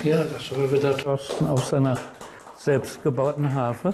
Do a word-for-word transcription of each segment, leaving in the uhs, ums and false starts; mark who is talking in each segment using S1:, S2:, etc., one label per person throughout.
S1: Ja, das war wieder Thorsten auf seiner selbstgebauten Harfe.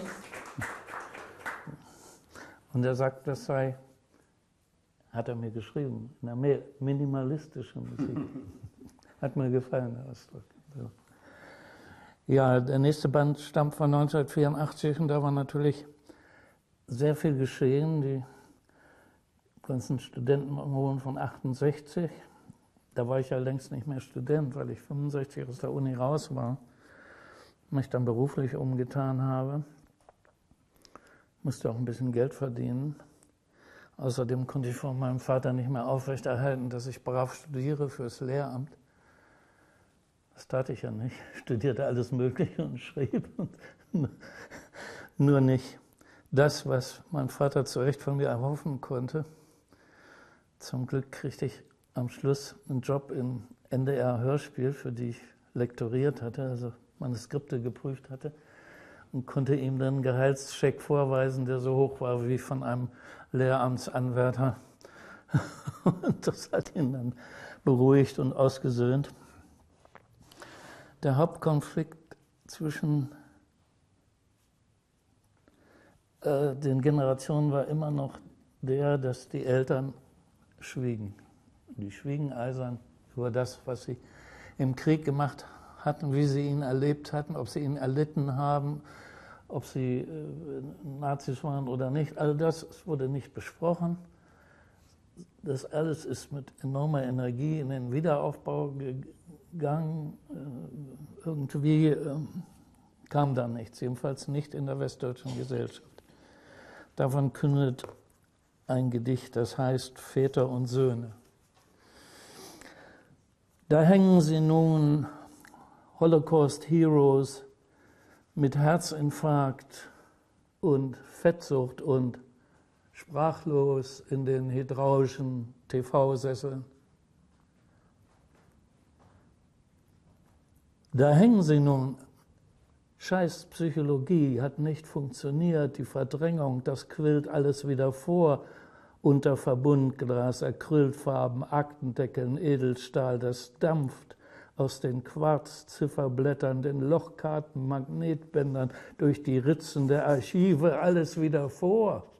S1: Und er sagt, das sei, hat er mir geschrieben, eine mehr minimalistische Musik. Hat mir gefallen, der Ausdruck. So. Ja, der nächste Band stammt von neunzehnhundertvierundachtzig und da war natürlich sehr viel geschehen. Die ganzen Studentenunruhen von achtundsechzig. Da war ich ja längst nicht mehr Student, weil ich fünfundsechzig aus der Uni raus war, mich dann beruflich umgetan habe. Musste auch ein bisschen Geld verdienen. Außerdem konnte ich von meinem Vater nicht mehr aufrechterhalten, dass ich brav studiere fürs Lehramt. Das tat ich ja nicht. Ich studierte alles Mögliche und schrieb. Und nur nicht das, was mein Vater zu Recht von mir erhoffen konnte. Zum Glück kriegte ich am Schluss einen Job im N D R-Hörspiel, für die ich lektoriert hatte, also Manuskripte geprüft hatte, und konnte ihm dann einen Gehaltscheck vorweisen, der so hoch war wie von einem Lehramtsanwärter. Und das hat ihn dann beruhigt und ausgesöhnt. Der Hauptkonflikt zwischen äh, den Generationen war immer noch der, dass die Eltern schwiegen. Die schwiegen eisern über das, was sie im Krieg gemacht hatten, wie sie ihn erlebt hatten, ob sie ihn erlitten haben, ob sie äh, Nazis waren oder nicht. All das wurde nicht besprochen. Das alles ist mit enormer Energie in den Wiederaufbau gegangen. Äh, irgendwie äh, kam da nichts, jedenfalls nicht in der westdeutschen Gesellschaft. Davon kündet ein Gedicht, das heißt Väter und Söhne. Da hängen sie nun, Holocaust-Heroes, mit Herzinfarkt und Fettsucht und sprachlos in den hydraulischen T V-Sesseln. Da hängen sie nun. Scheiß Psychologie hat nicht funktioniert, die Verdrängung, das quillt alles wieder vor. Unter Verbundglas, Acrylfarben, Aktendeckeln, Edelstahl, das dampft aus den Quarzzifferblättern, den Lochkarten, Magnetbändern, durch die Ritzen der Archive, alles wieder vor.